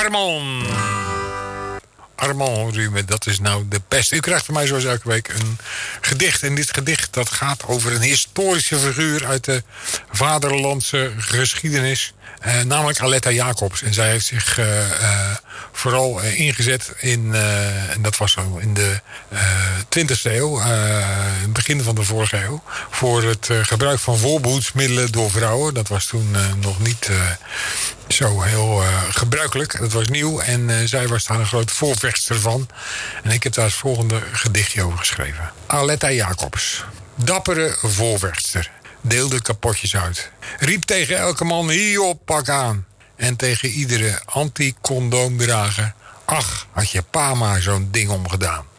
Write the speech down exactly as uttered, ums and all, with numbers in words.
Armand. Armand, hoor u me, dat is nou de pest. U krijgt van mij zoals elke week een gedicht. En dit gedicht dat gaat over een historische figuur uit de vaderlandse geschiedenis. Uh, namelijk Aletta Jacobs. En zij heeft zich uh, uh, vooral uh, ingezet in, uh, en dat was zo in de twintigste uh, eeuw, uh, in het begin van de vorige eeuw, voor het uh, gebruik van voorbehoedsmiddelen door vrouwen. Dat was toen uh, nog niet uh, zo heel uh, gebruikelijk. Dat was nieuw en uh, zij was daar een grote voorvechter van. En ik heb daar het volgende gedichtje over geschreven. Aletta Jacobs, dappere voorvechter, deelde kapotjes uit. Riep tegen elke man, hierop, pak aan. En tegen iedere anti-condoomdrager, ach, had je pa maar zo'n ding omgedaan.